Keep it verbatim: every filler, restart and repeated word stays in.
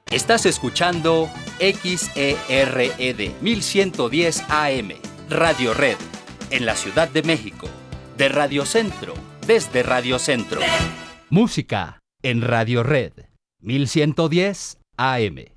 Estás escuchando X E R E D mil ciento diez A M, Radio Red, en la Ciudad de México, de Radio Centro, desde Radio Centro. Música en Radio Red, mil ciento diez A M.